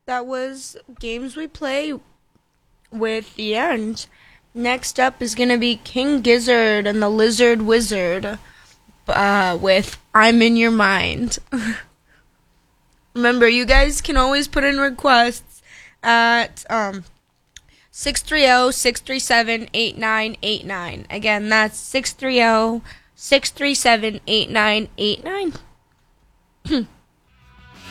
that was games we play with the end. Next up is gonna be King Gizzard and the Lizard Wizard with I'm in Your Mind. Remember, you guys can always put in requests at 630-637-8989. Again, that's 630-637-8989.